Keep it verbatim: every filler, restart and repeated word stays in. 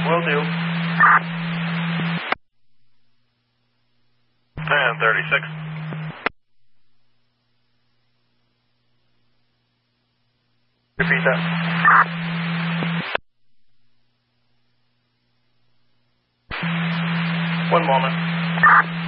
Will do. And thirty-six. Repeat that. One moment.